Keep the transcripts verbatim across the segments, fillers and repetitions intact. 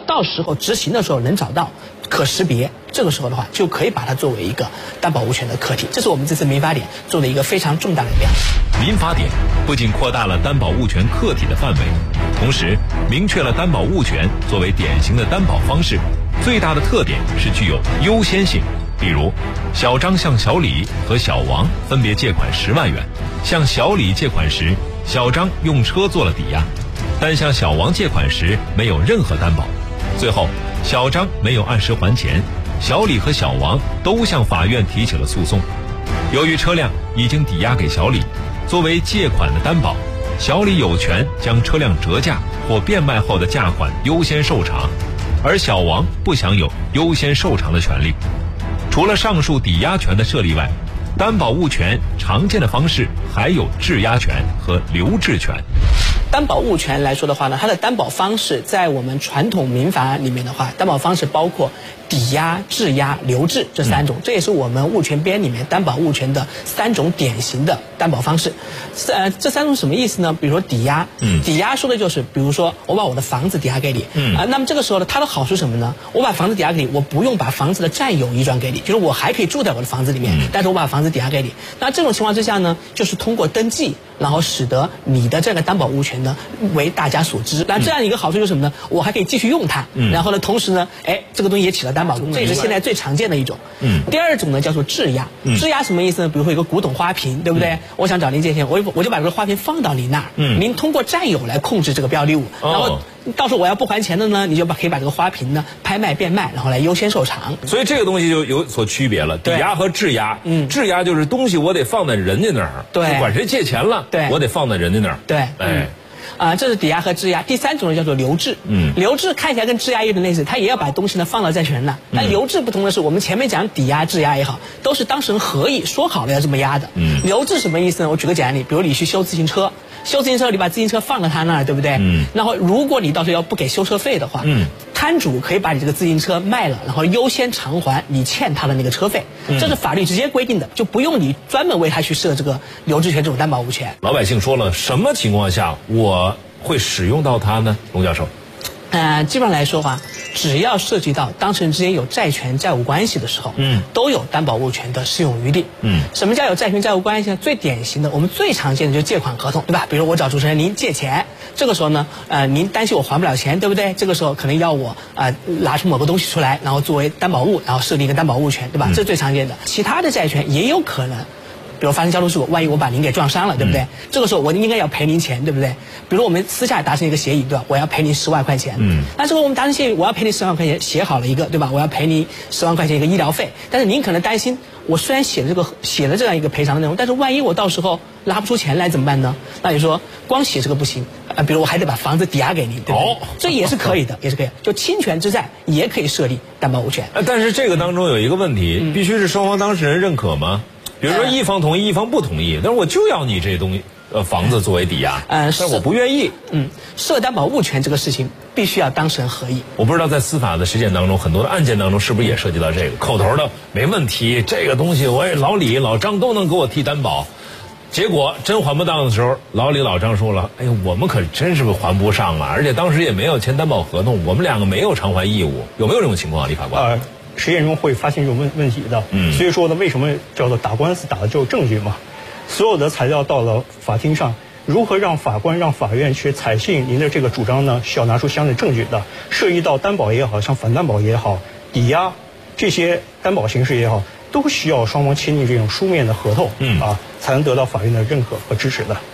到时候执行的时候能找到可识别，这个时候的话就可以把它作为一个担保物权的课题。这是我们这次民法典做的一个非常重大的量。 民法典不仅扩大了担保物权课题的范围，同时明确了担保物权作为典型的担保方式，最大的特点是具有优先性。比如，小张向小李和小王分别借款十万元，向小李借款时，小张用车做了抵押，但向小王借款时没有任何担保。最后，小张没有按时还钱，小李和小王都向法院提起了诉讼。由于车辆已经抵押给小李，作为借款的担保，小李有权将车辆折价或变卖后的价款优先受偿，而小王不享有优先受偿的权利。除了上述抵押权的设立外，担保物权常见的方式还有质押权和留置权。 担保物权来说的话呢，它的担保方式在我们传统民法里面的话，担保方式包括抵押、质押、留置这三种，这也是我们物权编里面担保物权的三种典型的担保方式。呃，这三种什么意思呢？比如说抵押，嗯，抵押说的就是，比如说我把我的房子抵押给你，嗯啊、呃，那么这个时候呢，它的好处是什么呢？我把房子抵押给你，我不用把房子的占有移转给你，就是我还可以住在我的房子里面，嗯、但是我把房子抵押给你。那这种情况之下呢，就是通过登记，然后使得你的这个担保物权呢为大家所知。那这样一个好处就是什么呢？我还可以继续用它，嗯、然后呢，同时呢，哎，这个东西也起了担保功能，这也是现在最常见的一种。嗯。第二种呢叫做质押，嗯、质押什么意思呢？比如说一个古董花瓶，对不对？嗯、我想找您借钱，我我就把这个花瓶放到你那儿，嗯，您通过占有来控制这个标的物，哦、然后到时候我要不还钱的呢，你就把可以把这个花瓶呢拍卖变卖，然后来优先受偿。 所以这个东西就有所区别了，抵押和质押。嗯，质押就是东西我得放在人家那儿，对，管谁借钱了，对，我得放在人家那儿， 对，哎。嗯啊、呃，这是抵押和质押。第三种呢叫做留置。嗯，留置看起来跟质押有点类似，它也要把东西呢放到债权那。但留置不同的是，我们前面讲抵押、质押也好，都是当事人合意说好了要这么押的。嗯，留置什么意思呢？我举个简单例，比如你去修自行车，修自行车你把自行车放到他那儿，对不对？嗯。然后如果你到时候要不给修车费的话，嗯，摊主可以把你这个自行车卖了，然后优先偿还你欠他的那个车费。嗯，这是法律直接规定的，就不用你专门为他去设这个留置权这种担保物权。 老百姓说了，什么情况下我会使用到它呢？龙教授， 呃，基本上来说的话，只要涉及到当事人之间有债权债务关系的时候，嗯，都有担保物权的适用余地。嗯，什么叫有债权债务关系呢？最典型的，我们最常见的就是借款合同，对吧？比如我找主持人您借钱，这个时候呢，呃，您担心我还不了钱，对不对？这个时候可能要我呃拿出某个东西出来，然后作为担保物，然后设立一个担保物权，对吧？嗯、这是最常见的。其他的债权也有可能。比如发生交通事故，万一我把您给撞伤了，对不对？嗯、这个时候我应该要赔您钱，对不对？比如我们私下达成一个协议，对吧？我要赔您十万块钱。嗯。那这个我们达成协议，我要赔你十万块钱，写好了一个，对吧？我要赔你十万块钱一个医疗费。但是您可能担心，我虽然写了这个写了这样一个赔偿的内容，但是万一我到时候拿不出钱来怎么办呢？那你说光写这个不行啊、呃，比如我还得把房子抵押给你，对不对？哦。这也是可以的，也是可以。就侵权之债也可以设立担保物权。 呃，但是这个当中有一个问题，嗯、必须是双方当事人认可吗？比如说一方同意，一方不同意，但是我就要你这东西，呃，房子作为抵押，呃，但我不愿意。 嗯，设担保物权这个事情必须要当事人合意。 我不知道在司法的实践当中，很多的案件当中是不是也涉及到这个口头的没问题，这个东西我也老李老张都能给我替担保，结果真还不当的时候，老李老张说了，哎呀，我们可真是还不上啊，而且当时也没有签担保合同，我们两个没有偿还义务，有没有这种情况啊，李法官？呃实验中会发现这种问问题的，嗯，所以说呢，为什么叫做打官司打的就是证据嘛？所有的材料到了法庭上，如何让法官让法院去采信您的这个主张呢？需要拿出相应的证据的，涉及到担保也好，像反担保也好，抵押这些担保形式也好，都需要双方签订这种书面的合同，嗯啊，才能得到法院的认可和支持的。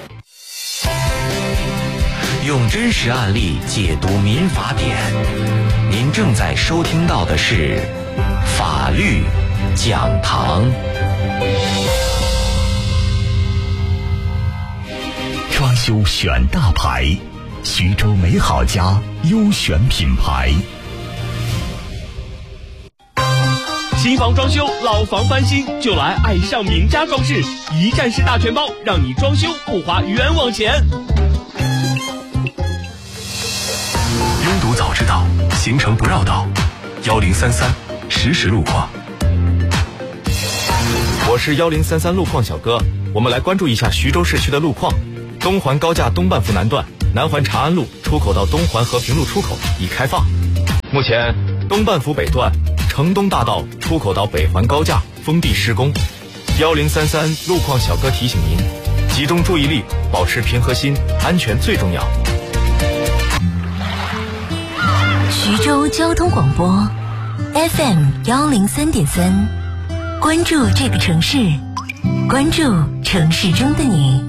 用真实案例解读民法典，您正在收听到的是法律讲堂。 装修选大牌，徐州美好家优选品牌。 新房装修，老房翻新，就来爱上名家装饰，一站式大全包，让你装修不花冤枉钱。 拥堵早知道，行程不绕道。幺零三三实时路况。 我是幺零三三路况小哥，我们来关注一下徐州市区的路况。东环高架东半幅南段，南环长安路出口到东环和平路出口已开放。 目前东半府北段城东大道出口到北环高架封闭施工，幺零三三路况小哥提醒您，集中注意力，保持平和心，安全最重要。 徐州交通广播 F M 幺零三点三，关注这个城市，关注城市中的你。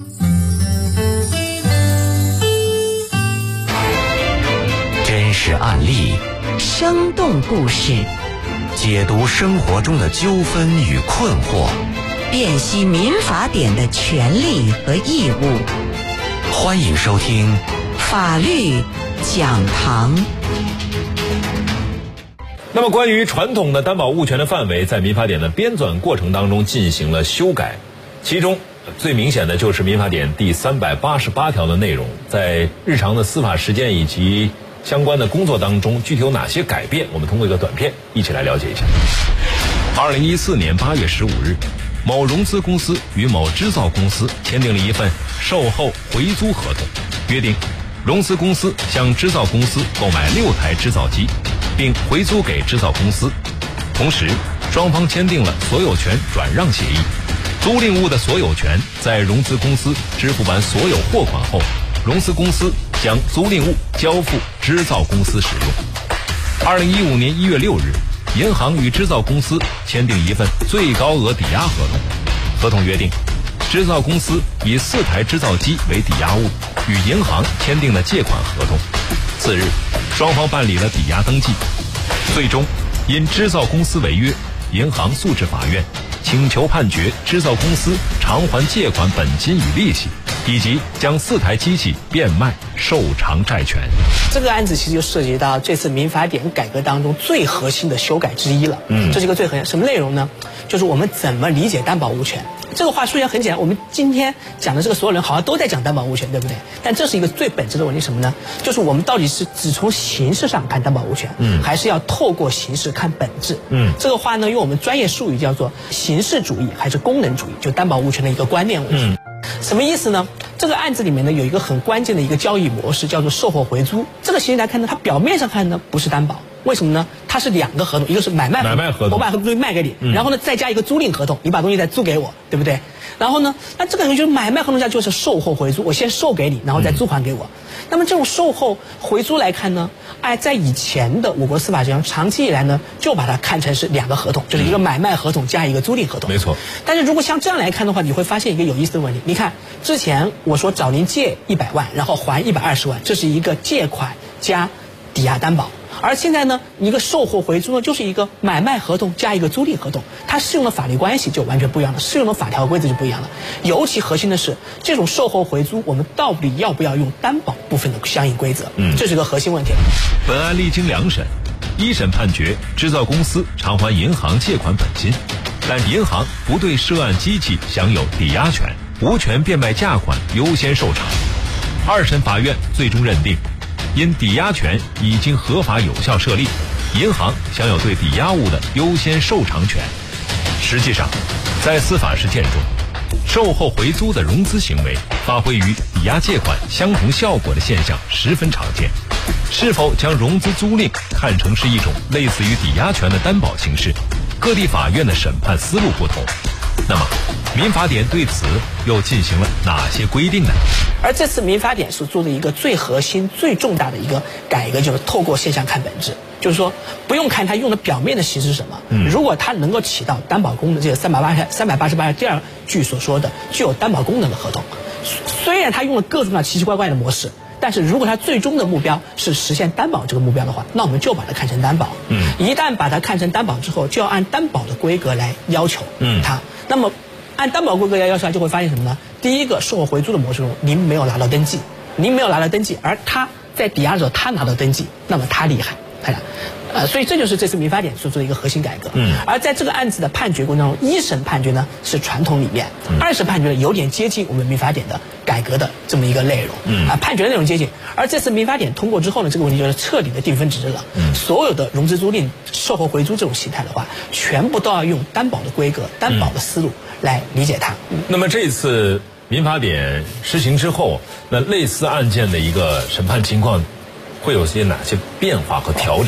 真实案例， 生动故事， 解读生活中的纠纷与困惑， 辨析民法典的权利和义务。 欢迎收听法律讲堂。 那么关于传统的担保物权的范围，在民法典的编纂过程当中进行了修改，其中最明显的就是民法典第三百八十八条的内容，在日常的司法实践以及相关的工作当中具体有哪些改变，我们通过一个短片一起来了解一下。二零一四年八月十五日，某融资公司与某织造公司签订了一份售后回租合同，约定融资公司向织造公司购买六台织造机，并回租给织造公司，同时双方签订了所有权转让协议，租赁物的所有权在融资公司支付完所有货款后，融资公司将租赁物交付织造公司使用。二零一五年一月六日，银行与织造公司签订一份最高额抵押合同，合同约定织造公司以四台织造机为抵押物，与银行签订了借款合同。次日，双方办理了抵押登记，最终因织造公司违约，银行诉至法院，请求判决织造公司偿还借款本金与利息，以及将四台机器变卖受偿债权。 这个案子其实就涉及到这次民法典改革当中最核心的修改之一了。嗯，这是一个最核心什么内容呢？就是我们怎么理解担保物权。这个话说起来很简单，我们今天讲的这个所有人好像都在讲担保物权，对不对？但这是一个最本质的问题，什么呢？就是我们到底是只从形式上看担保物权，嗯，还是要透过形式看本质？嗯，这个话呢，用我们专业术语叫做形式主义还是功能主义，就担保物权的一个观念问题。嗯，什么意思呢？这个案子里面呢有一个很关键的一个交易模式，叫做售后回租。这个形式来看呢，它表面上看呢不是担保。为什么呢？它是两个合同，一个是买卖合同，买卖合同我把东西卖给你，嗯、然后呢再加一个租赁合同，你把东西再租给我，对不对？然后呢，那这个就是买卖合同下就是售后回租，我先售给你，然后再租还给我。嗯、那么这种售后回租来看呢，哎，在以前的我国司法实践长期以来呢，就把它看成是两个合同，就是一个买卖合同加一个租赁合同。没错。但是如果像这样来看的话，你会发现一个有意思的问题。你看，之前我说找您借一百万，然后还一百二十万，这是一个借款加抵押担保。而现在呢，一个售后回租呢，就是一个买卖合同加一个租赁合同，它适用的法律关系就完全不一样了，适用的法条规则就不一样了。尤其核心的是，这种售后回租，我们到底要不要用担保部分的相应规则？嗯，这是个核心问题。 本案历经两审，一审判决织造公司偿还银行借款本金，但银行不对涉案机器享有抵押权，无权变卖价款优先受偿。二审法院最终认定，因抵押权已经合法有效设立，银行享有对抵押物的优先受偿权。实际上，在司法实践中，售后回租的融资行为发挥与抵押借款相同效果的现象十分常见。是否将融资租赁看成是一种类似于抵押权的担保形式，各地法院的审判思路不同。那么，民法典对此又进行了哪些规定呢？ 而这次民法典所做的一个最核心、最重大的一个改革，就是透过现象看本质，就是说不用看它用的表面的形式是什么，嗯、如果它能够起到担保功能，这个三百八十三百八十八第二句所说的具有担保功能的合同，虽然它用了各种各样奇奇怪怪的模式。但是如果它最终的目标是实现担保这个目标的话，那我们就把它看成担保。嗯，一旦把它看成担保之后，就要按担保的规格来要求它。嗯，那么按担保规格来要求它，就会发现什么呢？第一个，售后回租的模式中，您没有拿到登记，您没有拿到登记，而他在抵押的时候他拿到登记，那么他厉害，哎呀。呃，所以这就是这次民法典所做的一个核心改革。嗯，而在这个案子的判决过程中，一审判决呢是传统理念，嗯、二审判决呢有点接近我们民法典的改革的这么一个内容。嗯，啊，判决的内容接近。而这次民法典通过之后呢，这个问题就是彻底的定分值了。嗯，所有的融资租赁、售后回租这种形态的话，全部都要用担保的规格、担保的思路来理解它。 嗯、那么这次民法典施行之后，那类似案件的一个审判情况会有些哪些变化和调整？